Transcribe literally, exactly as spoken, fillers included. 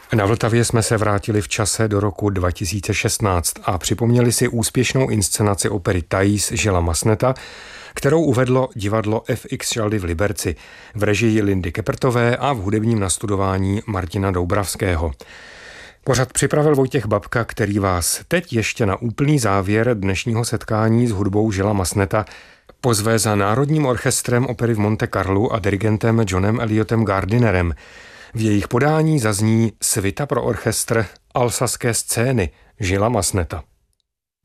Na Vltavě jsme se vrátili v čase do roku dva tisíce šestnáct a připomněli si úspěšnou inscenaci opery Thais Gilesa Masseneta, kterou uvedlo divadlo F X Šaldy v Liberci v režii Lindy Kepertové a v hudebním nastudování Martina Doubravského. Pořad připravil Vojtěch Babka, který vás teď ještě na úplný závěr dnešního setkání s hudbou Gilesa Massenneta pozve za Národním orchestrem opery v Monte Carlu a dirigentem Johnem Eliotem Gardinerem. V jejich podání zazní Svita pro orchestr Alsaské scény Gilesa Massenneta.